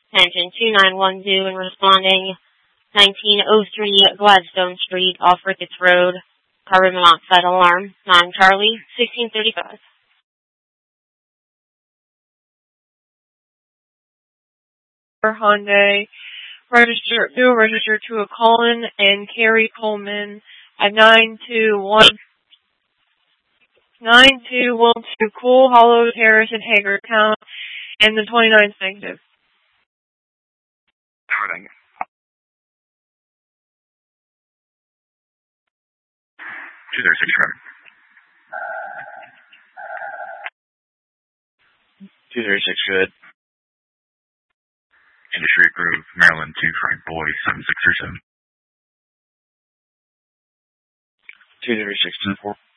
Attention 2912 and responding 1903 Gladstone Street off Ricketts Road. Carbon monoxide alarm. 9 Charlie, 1635. Hyundai register to a Colin and Carrie Coleman at 9212 Cool Hollow Terrace in Hagerstown, and the 29th negative. Starting. 206 correct. 236 good. Industry approved, Maryland 2 Frank Boy 7637. 236 4.